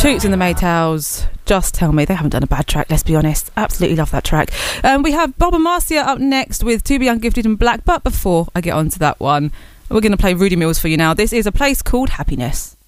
Toots and the Maytals, Just Tell Me. They haven't done a bad track, let's be honest. Absolutely love that track. We have Bob and Marcia up next with To Be Ungifted and Black. But before I get on to that one, we're going to play Rudy Mills for you now. This is A Place Called Happiness.